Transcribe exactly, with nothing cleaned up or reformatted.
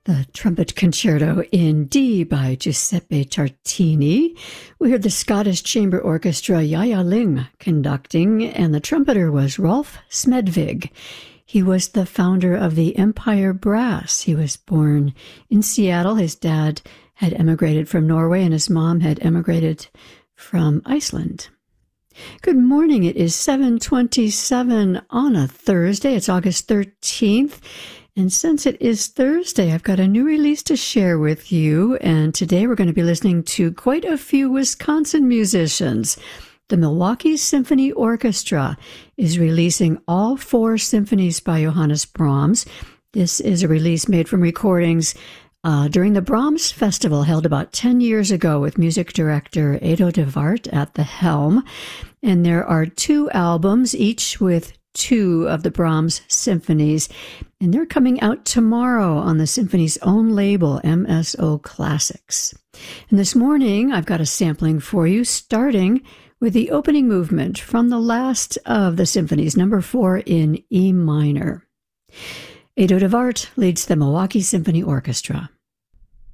The Trumpet Concerto in D by Giuseppe Tartini. We heard the Scottish Chamber Orchestra Yaya Ling conducting, and the trumpeter was Rolf Smedvig. He was the founder of the Empire Brass. He was born in Seattle. His dad had emigrated from Norway, and his mom had emigrated from Iceland. Good morning. It is seven twenty-seven on a Thursday. It's August thirteenth. And since it is Thursday, I've got a new release to share with you. And today we're going to be listening to quite a few Wisconsin musicians. The Milwaukee Symphony Orchestra is releasing all four symphonies by Johannes Brahms. This is a release made from recordings uh, during the Brahms Festival held about ten years ago with music director Edo de Waart at the helm. And there are two albums, each with two of the Brahms symphonies, and they're coming out tomorrow on the symphony's own label, M S O Classics. And this morning, I've got a sampling for you, starting with the opening movement from the last of the symphonies, number four in E minor. Edo de Waart leads the Milwaukee Symphony Orchestra.